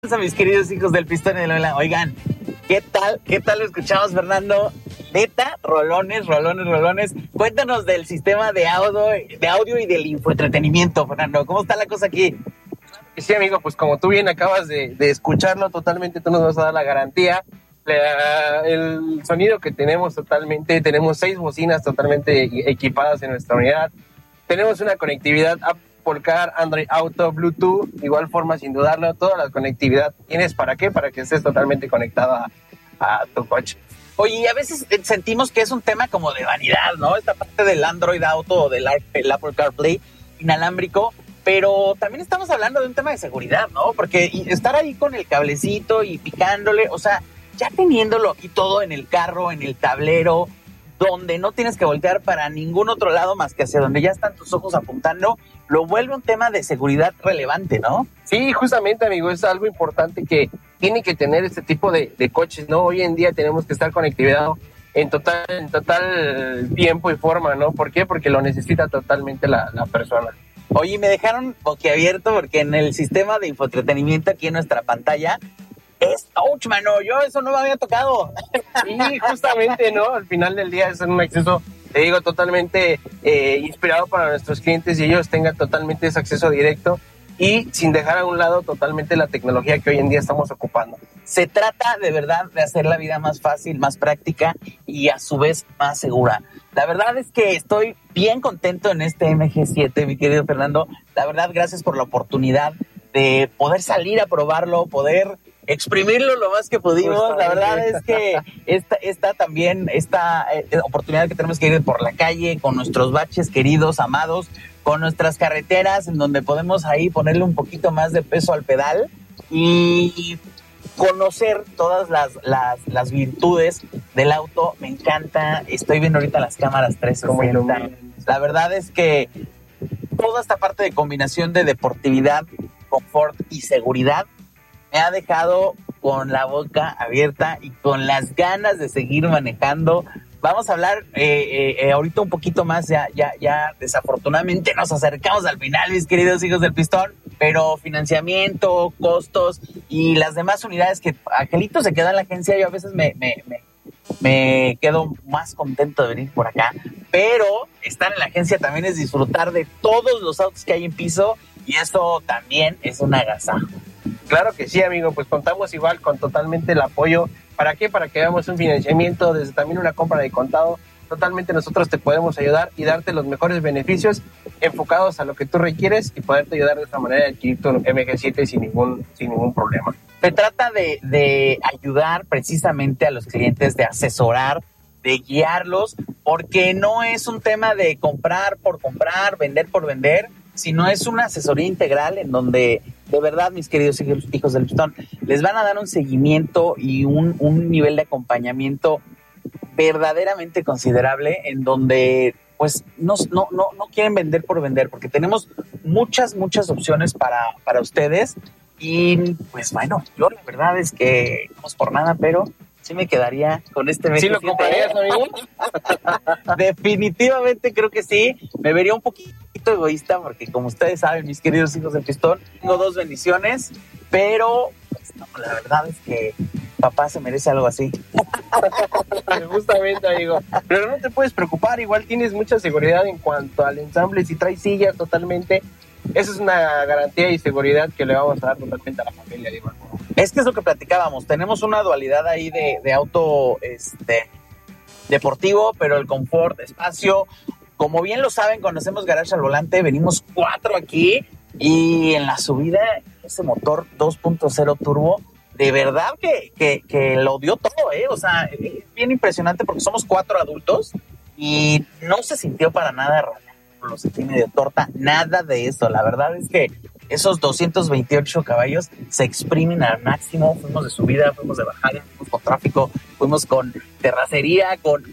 A mis queridos hijos del Pistón y de Lola. Oigan, ¿qué tal lo escuchamos, Fernando? Neta, rolones. Cuéntanos del sistema de audio y del infoentretenimiento, Fernando. ¿Cómo está la cosa aquí? Sí, amigo, pues como tú bien acabas de escucharlo totalmente, tú nos vas a dar la garantía. El sonido que tenemos totalmente, tenemos 6 bocinas totalmente equipadas en nuestra unidad. Tenemos una conectividad Apple Car, Android Auto, Bluetooth, de igual forma, sin dudarlo, toda la conectividad tienes. ¿Para qué? Para que estés totalmente conectada a tu coche. Oye, a veces sentimos que es un tema como de vanidad, ¿no? Esta parte del Android Auto o del Apple CarPlay inalámbrico, pero también estamos hablando de un tema de seguridad, ¿no? Porque estar ahí con el cablecito y picándole, o sea, ya teniéndolo aquí todo en el carro, en el tablero, donde no tienes que voltear para ningún otro lado más que hacia donde ya están tus ojos apuntando, lo vuelve un tema de seguridad relevante, ¿no? Sí, justamente, amigo, es algo importante que tiene que tener este tipo de coches, ¿no? Hoy en día tenemos que estar conectados en total tiempo y forma, ¿no? ¿Por qué? Porque lo necesita totalmente la persona. Oye, me dejaron boquiabierto porque en el sistema de infoentretenimiento aquí en nuestra pantalla es touch, mano. Yo eso no me había tocado. Sí, justamente, ¿no? Al final del día es un acceso, te digo, totalmente inspirado para nuestros clientes y ellos tengan totalmente ese acceso directo y sin dejar a un lado totalmente la tecnología que hoy en día estamos ocupando. Se trata de verdad de hacer la vida más fácil, más práctica y a su vez más segura. La verdad es que estoy bien contento en este MG7, mi querido Fernando. La verdad, gracias por la oportunidad de poder salir a probarlo, poder exprimirlo lo más que pudimos. La verdad es que esta oportunidad que tenemos que ir por la calle con nuestros baches queridos, amados, con nuestras carreteras en donde podemos ahí ponerle un poquito más de peso al pedal y conocer todas las virtudes del auto. Me encanta, estoy viendo ahorita las cámaras 360. La verdad es que toda esta parte de combinación de deportividad, confort y seguridad me ha dejado con la boca abierta y con las ganas de seguir manejando. Vamos a hablar ahorita un poquito más, ya desafortunadamente nos acercamos al final, mis queridos hijos del Pistón, pero financiamiento, costos y las demás unidades que Angelito se queda en la agencia, yo a veces me quedo más contento de venir por acá, pero estar en la agencia también es disfrutar de todos los autos que hay en piso y eso también es un agasajo. Claro que sí, amigo, pues contamos igual con totalmente el apoyo. ¿Para qué? Para que hagamos un financiamiento, desde también una compra de contado. Totalmente nosotros te podemos ayudar y darte los mejores beneficios enfocados a lo que tú requieres y poderte ayudar de esta manera a adquirir tu MG7 sin ningún problema. Se trata de ayudar precisamente a los clientes, de asesorar, de guiarlos, porque no es un tema de comprar por comprar, vender por vender, sino es una asesoría integral en donde, de verdad, mis queridos hijos del Pistón, les van a dar un seguimiento y un nivel de acompañamiento verdaderamente considerable en donde pues no quieren vender por vender, porque tenemos muchas opciones para ustedes y pues bueno, yo la verdad es que no es por nada, pero sí me quedaría con este MG7. ¿Sí lo comprarías, amigo? Definitivamente creo que sí. Me vería un poquito egoísta porque, como ustedes saben, mis queridos hijos del Pistón, tengo 2 bendiciones, pero pues, no, la verdad es que papá se merece algo así. Justamente, amigo. Pero no te puedes preocupar, igual tienes mucha seguridad en cuanto al ensamble. Si traes sillas totalmente, esa es una garantía y seguridad que le vamos a dar totalmente a la familia, digo. Es que es lo que platicábamos, tenemos una dualidad ahí de auto deportivo, pero el confort, espacio, como bien lo saben, cuando hacemos Garage al Volante, venimos 4 aquí y en la subida ese motor 2.0 turbo, de verdad que lo dio todo, o sea, es bien impresionante porque somos 4 adultos y no se sintió para nada raro. Lo sentí medio torta, nada de eso. La verdad es que esos 228 caballos se exprimen al máximo. Fuimos de subida, fuimos de bajada, fuimos con tráfico, fuimos con terracería, con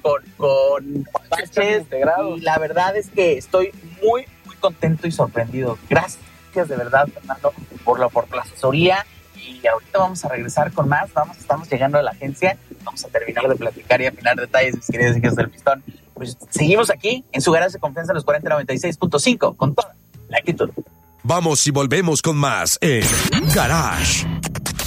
baches, y la verdad es que estoy muy contento y sorprendido. Gracias de verdad, Fernando, por la asesoría. Y ahorita vamos a regresar con más. Estamos llegando a la agencia, vamos a terminar de platicar y afinar detalles, mis queridos hijos del Pistón. Pues seguimos aquí en su Garage de Confianza en los 4096.5 con toda la actitud. Vamos y volvemos con más en Garage